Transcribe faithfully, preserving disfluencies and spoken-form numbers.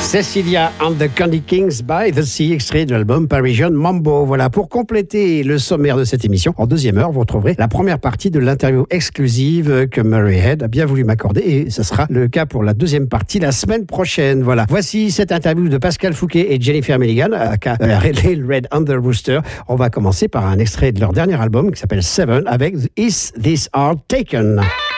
Cecilia and the Candy Kings by The Sea, extrait de l'album Parisian Mambo. Voilà, pour compléter le sommaire de cette émission, en deuxième heure, vous retrouverez la première partie de l'interview exclusive que Murray Head a bien voulu m'accorder, et ce sera le cas pour la deuxième partie la semaine prochaine. Voilà, voici cette interview de Pascal Fouquet et Jennifer Milligan, aka Red and the Rooster. On va commencer par un extrait de leur dernier album qui s'appelle Seven avec Is This Heart Taken?